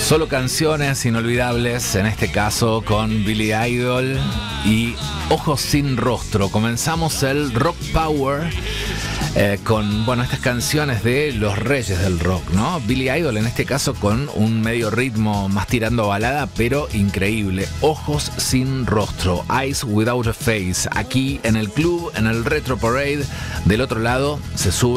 Solo canciones inolvidables, en este caso con Billy Idol y Ojos sin rostro. Comenzamos el Rock Power con, estas canciones de los reyes del rock, ¿no? Billy Idol en este caso con un medio ritmo más tirando a balada, pero increíble. Ojos sin rostro, Eyes Without a Face, aquí en el club, en el Retro Parade. Del otro lado se sube